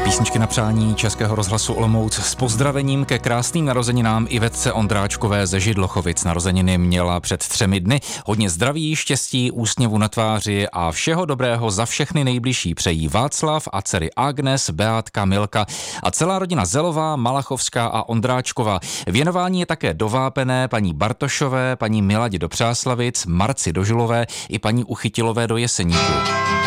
Písničky na přání Českého rozhlasu Olomouc s pozdravením ke krásným narozeninám Ivetce Ondráčkové ze Židlochovic. Narozeniny měla před 3 dny. Hodně zdraví, štěstí, úsměvu na tváři a všeho dobrého za všechny nejbližší přejí Václav a dcery Agnes, Beátka, Milka a celá rodina Zelová, Malachovská a Ondráčková. Věnování je také do Vápené paní Bartošové, paní Miladě do Přáslavic, Marci do Žilové i paní Uchytilové do Jeseníku.